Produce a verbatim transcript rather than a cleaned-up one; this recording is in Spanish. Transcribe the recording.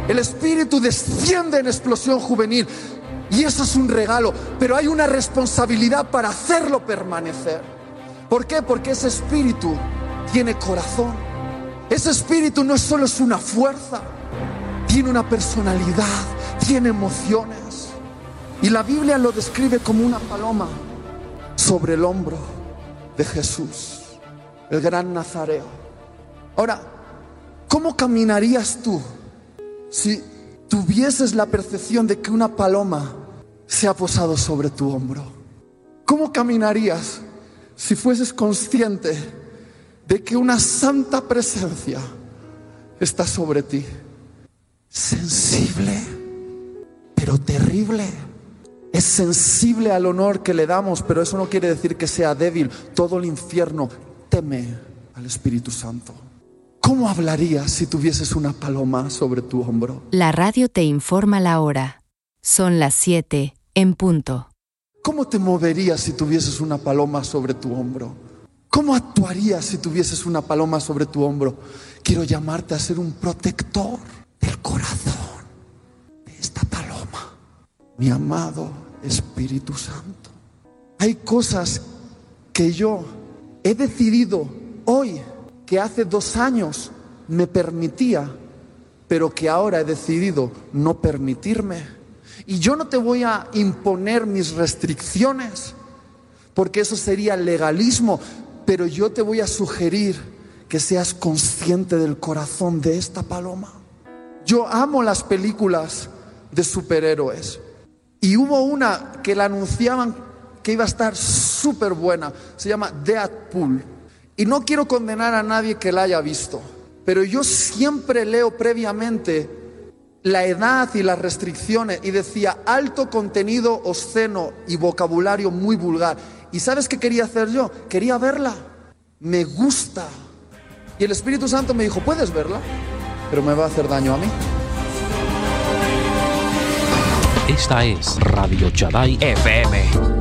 El Espíritu desciende en explosión juvenil y eso es un regalo, pero hay una responsabilidad para hacerlo permanecer. ¿Por qué? Porque ese Espíritu tiene corazón. Ese Espíritu no solo es una fuerza, tiene una personalidad, tiene emociones. Y la Biblia lo describe como una paloma sobre el hombro de Jesús, el gran Nazareo. Ahora, ¿cómo caminarías tú si tuvieses la percepción de que una paloma se ha posado sobre tu hombro? ¿Cómo caminarías si fueses consciente de que una santa presencia está sobre ti? Sensible, pero terrible. Es sensible al honor que le damos, pero eso no quiere decir que sea débil. Todo el infierno teme al Espíritu Santo. ¿Cómo hablarías si tuvieses una paloma sobre tu hombro? La radio te informa la hora. Son las siete en punto. ¿Cómo te moverías si tuvieses una paloma sobre tu hombro? ¿Cómo actuarías si tuvieses una paloma sobre tu hombro? Quiero llamarte a ser un protector del corazón de esta paloma, mi amado Espíritu Santo. Hay cosas que yo he decidido hoy que hace dos años me permitía, pero que ahora he decidido no permitirme. Y yo no te voy a imponer mis restricciones, porque eso sería legalismo, pero yo te voy a sugerir que seas consciente del corazón de esta paloma. Yo amo las películas de superhéroes. Y hubo una que la anunciaban que iba a estar súper buena. Se llama Deadpool. Y no quiero condenar a nadie que la haya visto, pero yo siempre leo previamente la edad y las restricciones. Y decía alto contenido obsceno y vocabulario muy vulgar. ¿Y sabes qué quería hacer yo? Quería verla. Me gusta. Y el Espíritu Santo me dijo, ¿puedes verla? Pero me va a hacer daño a mí. Esta es Radio Shaddai F M.